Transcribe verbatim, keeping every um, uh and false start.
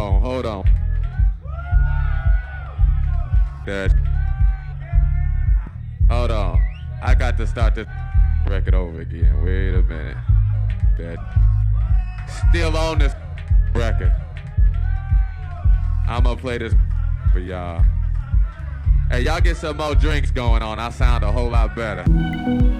on, hold on. That. Hold on. I got to start this record over again. Wait a minute. That. Still on this record. I'm gonna play this for y'all. Hey, y'all get some more drinks going on. I sound a whole lot better.